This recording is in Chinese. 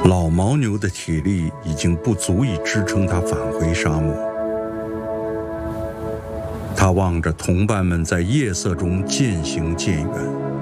老牦牛的体力已经不足以支撑它返回沙漠。他望着同伴们在夜色中渐行渐远，